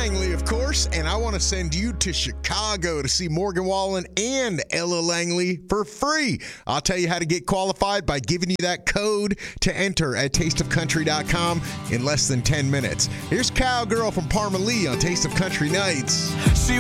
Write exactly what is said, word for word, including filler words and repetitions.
Langley, of course, and I want to send you to Chicago to see Morgan Wallen and Ella Langley for free. I'll tell you how to get qualified by giving you that code to enter at taste of country dot com in less than ten minutes. Here's Cowgirl from Parma Lee on Taste of Country Nights. She